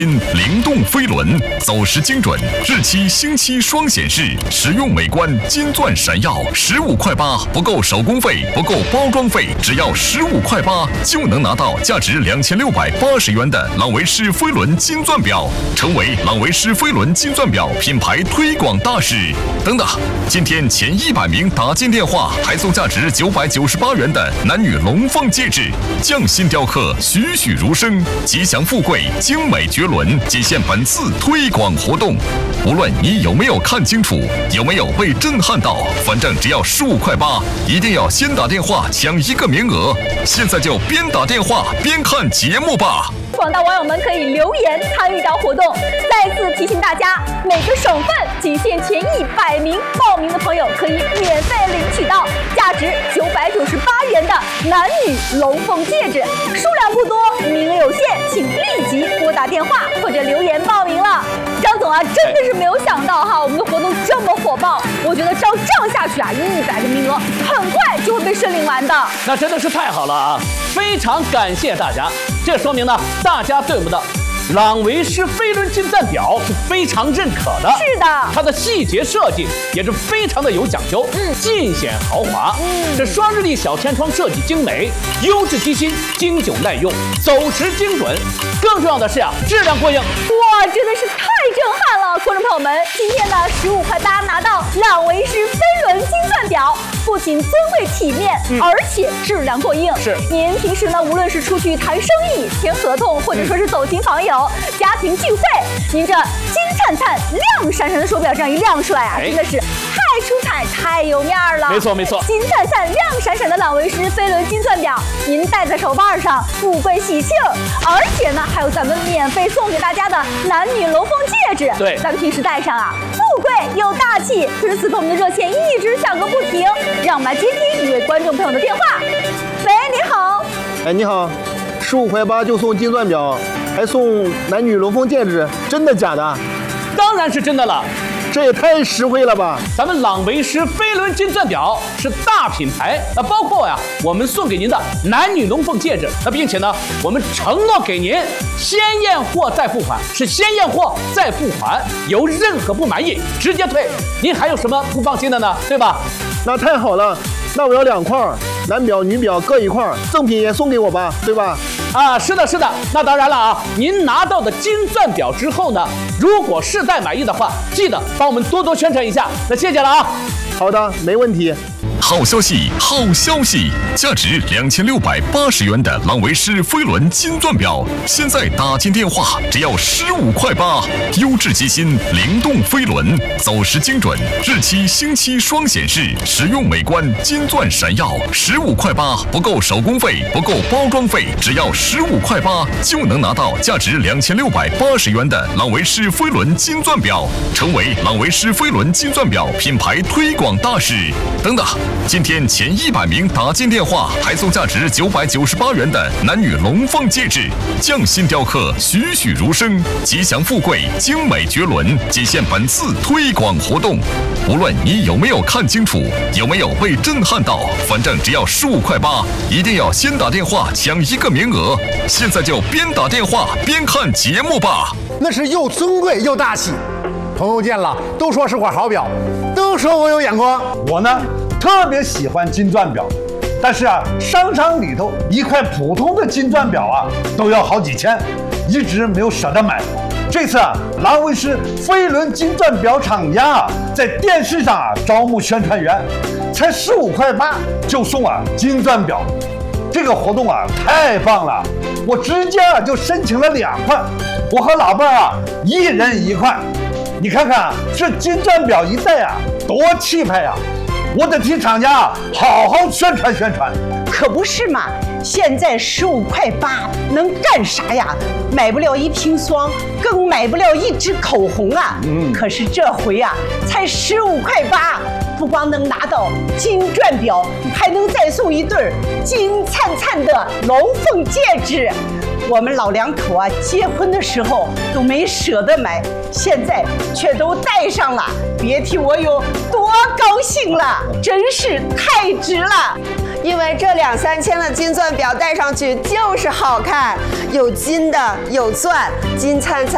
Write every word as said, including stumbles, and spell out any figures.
灵动飞轮，走时精准，日期星期双显示，实用美观，金钻闪耀，十五块八，不够手工费，不够包装费，只要十五块八就能拿到价值两千六百八十元的朗维诗飞轮金钻表，成为朗维诗飞轮金钻表品牌推广大使。等等，今天前一百名打进电话，还送价值九百九十八元的男女龙凤戒指，匠心雕刻，栩栩如生，吉祥富贵，精美绝伦。仅限本次推广活动，无论你有没有看清楚，有没有被震撼到，反正只要十五块八，一定要先打电话抢一个名额。现在就边打电话边看节目吧。 广大网友们可以留言参与到活动。再次提醒大家，每个省份仅限前一百名报名的朋友可以免费领取到价值九百九十八元的男女龙凤戒指，数量不多，名额有限，请立即拨打电话或者留言报名了。张总啊，真的是没有想到哈，我们的活动这么火爆，我觉得照这样下去啊，一百个名额很快就会被申领完的。 那真的是太好了啊！非常感谢大家，这说明呢，大家对我们的朗维诗飞轮金钻表是非常认可的。 是的， 它的细节设计也是非常的有讲究，嗯，尽显豪华。嗯，这双日历小天窗设计精美，优质机芯，经久耐用，走时精准。更重要的是啊，质量过硬。 哇，真的是太震撼了！观众朋友们，今天呢十五块八拿到朗维诗飞轮金钻表，不仅尊贵体面，嗯、而且质量过硬。 是， 您平时呢，无论是出去谈生意、签合同，或者说是走亲访友、嗯、家庭聚会，您这金灿灿、亮闪闪的手表这样一亮出来啊，哎、真的是太出彩、太有面儿了。 没错没错， 金灿灿、亮闪闪的朗维诗飞轮金钻表，您戴在手腕上，富贵喜庆。而且呢，还有咱们免费送给大家的男女龙凤戒指， 对， 咱们平时戴上啊，富贵又大气。可是此刻我们的热线一直响个不停，让我们来接听一位观众朋友的电话。喂，你好。 哎，你好，十五块八就送金钻表，还送男女龙凤戒指，真的假的？ 当然是真的了。 这也太实惠了吧！ 咱们朗维诗飞轮金钻表是大品牌，那包括呀，我们送给您的男女龙凤戒指，那并且呢，我们承诺给您先验货再付款，是先验货再付款，有任何不满意直接退。您还有什么不放心的呢？对吧？ 那太好了，那我要两块，男表女表各一块，赠品也送给我吧，对吧？ 啊，是的，是的。那当然了啊，您拿到的金钻表之后呢，如果试戴满意的话，记得帮我们多多宣传一下。那谢谢了啊。 好的，没问题。 好消息，好消息！价值两千六百八十元的朗维诗飞轮金钻表，现在打进电话只要十五块八，优质机芯，灵动飞轮，走时精准，日期星期双显示，实用美观，金钻闪耀，十五块八，不够手工费，不够包装费，只要十五块八就能拿到价值两千六百八十元的朗维诗飞轮金钻表，成为朗维诗飞轮金钻表品牌推广大使。等等。今天前一百名打进电话，还送价值九百九十八元的男女龙凤戒指，匠心雕刻，栩栩如生，吉祥富贵，精美绝伦。仅限本次推广活动，无论你有没有看清楚，有没有被震撼到，反正只要十五块八，一定要先打电话抢一个名额。现在就边打电话边看节目吧。 那是又尊贵又大气，朋友见了都说是块好表，都说我有眼光。 我呢？特别喜欢金钻表，但是啊，商场里头一块普通的金钻表啊，都要好几千，一直没有舍得买。这次啊，朗维诗飞轮金钻表厂家啊，在电视上啊招募宣传员，才十五块八就送啊金钻表，这个活动啊太棒了！我直接啊就申请了两块，我和老伴啊一人一块。你看看这金钻表一戴啊，多气派呀！我得替厂家啊好好宣传宣传。 可不是嘛，现在十五块八能干啥呀？买不了一瓶霜，更买不了一支口红啊。嗯，可是这回啊，才十五块八，不光能拿到金钻表，还能再送一对金灿灿的龙凤戒指。我们老两口啊，结婚的时候都没舍得买，现在却都戴上了，别提我有多高兴了，真是太值了。 因为这两三千的金钻表戴上去就是好看，有金的，有钻，金灿灿。